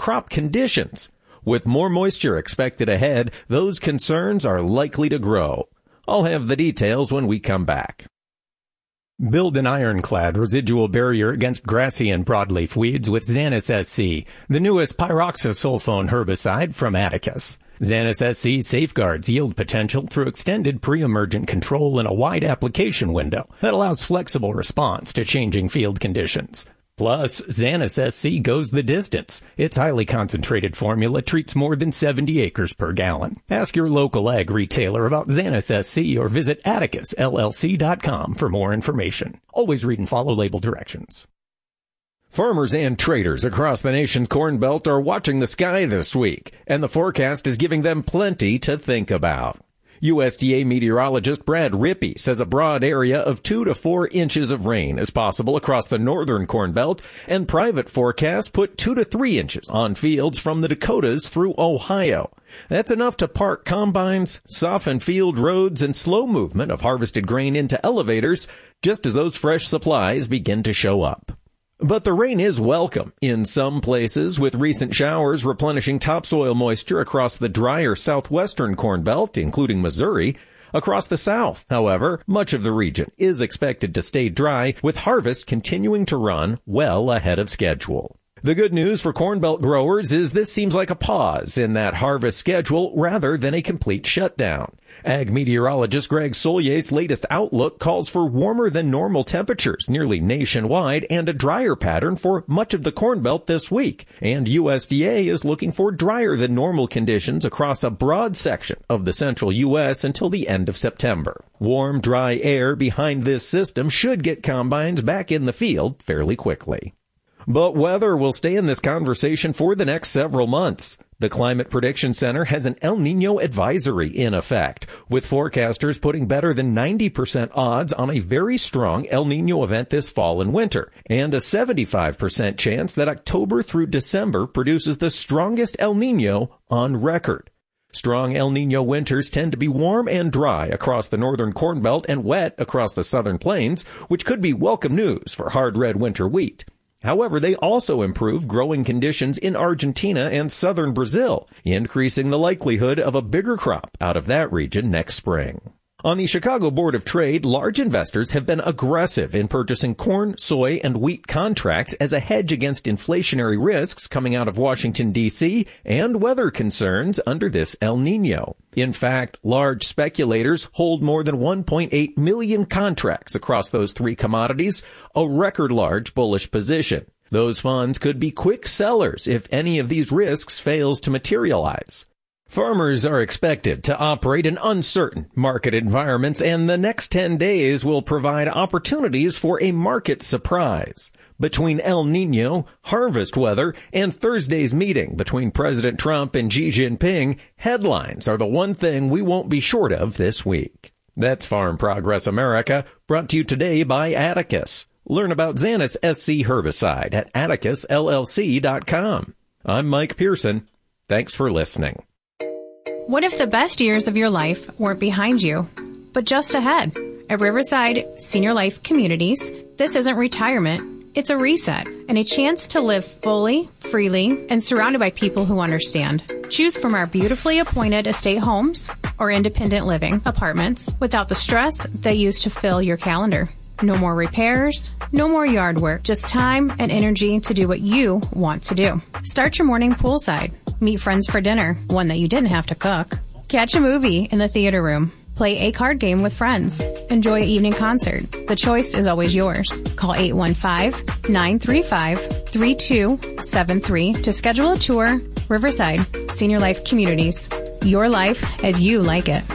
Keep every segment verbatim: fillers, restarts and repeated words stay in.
crop conditions. With more moisture expected ahead, those concerns are likely to grow. I'll have the details when we come back. Build an ironclad residual barrier against grassy and broadleaf weeds with Xanus S C, the newest pyroxasulfone herbicide from Atticus. Xanus S C safeguards yield potential through extended pre-emergent control in a wide application window that allows flexible response to changing field conditions. Plus, Xanus S C goes the distance. Its highly concentrated formula treats more than seventy acres per gallon. Ask your local ag retailer about Xanus S C or visit atticus L L C dot com for more information. Always read and follow label directions. Farmers and traders across the nation's Corn Belt are watching the sky this week, and the forecast is giving them plenty to think about. U S D A meteorologist Brad Rippey says a broad area of two to four inches of rain is possible across the northern Corn Belt, and private forecasts put two to three inches on fields from the Dakotas through Ohio. That's enough to park combines, soften field roads, and slow movement of harvested grain into elevators just as those fresh supplies begin to show up. But the rain is welcome in some places, with recent showers replenishing topsoil moisture across the drier southwestern Corn Belt, including Missouri. Across the south, however, much of the region is expected to stay dry, with harvest continuing to run well ahead of schedule. The good news for Corn Belt growers is this seems like a pause in that harvest schedule rather than a complete shutdown. Ag meteorologist Greg Sollier's latest outlook calls for warmer than normal temperatures nearly nationwide and a drier pattern for much of the Corn Belt this week. And U S D A is looking for drier than normal conditions across a broad section of the central U S until the end of September. Warm, dry air behind this system should get combines back in the field fairly quickly. But weather will stay in this conversation for the next several months. The Climate Prediction Center has an El Niño advisory in effect, with forecasters putting better than ninety percent odds on a very strong El Niño event this fall and winter, and a seventy-five percent chance that October through December produces the strongest El Niño on record. Strong El Niño winters tend to be warm and dry across the northern Corn Belt and wet across the southern plains, which could be welcome news for hard red winter wheat. However, they also improve growing conditions in Argentina and southern Brazil, increasing the likelihood of a bigger crop out of that region next spring. On the Chicago Board of Trade, large investors have been aggressive in purchasing corn, soy, and wheat contracts as a hedge against inflationary risks coming out of Washington, D C, and weather concerns under this El Niño. In fact, large speculators hold more than one point eight million contracts across those three commodities, a record large bullish position. Those funds could be quick sellers if any of these risks fails to materialize. Farmers are expected to operate in uncertain market environments, and the next ten days will provide opportunities for a market surprise. Between El Niño, harvest weather, and Thursday's meeting between President Trump and Xi Jinping, headlines are the one thing we won't be short of this week. That's Farm Progress America, brought to you today by Atticus. Learn about Xanus S C herbicide at atticus L L C dot com. I'm Mike Pearson. Thanks for listening. What if the best years of your life weren't behind you, but just ahead? At Riverside Senior Life Communities, this isn't retirement, it's a reset and a chance to live fully, freely, and surrounded by people who understand. Choose from our beautifully appointed estate homes or independent living apartments without the stress they used to fill your calendar. No more repairs, no more yard work, just time and energy to do what you want to do. Start your morning poolside. Meet friends for dinner, one that you didn't have to cook. Catch a movie in the theater room. Play a card game with friends. Enjoy an evening concert. The choice is always yours. Call eight one five, nine three five, three two seven three to schedule a tour. Riverside Senior Life Communities. Your life as you like it.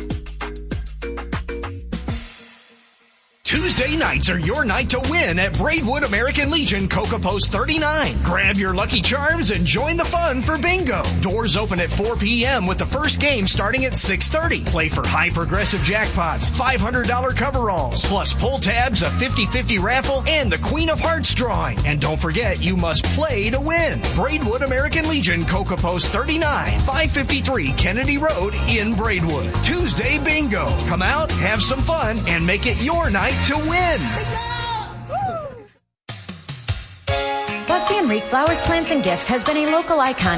Tuesday nights are your night to win at Braidwood American Legion Coca Post thirty-nine. Grab your Lucky Charms and join the fun for bingo. Doors open at four p.m. with the first game starting at six thirty. Play for high progressive jackpots, five hundred dollars coveralls, plus pull tabs, a fifty-fifty raffle, and the Queen of Hearts drawing. And don't forget, you must play to win. Braidwood American Legion Coca Post thirty-nine, five fifty-three Kennedy Road in Braidwood. Tuesday bingo. Come out, have some fun, and make it your night to win. Bussy and Reek Flowers, Plants, and Gifts has been a local icon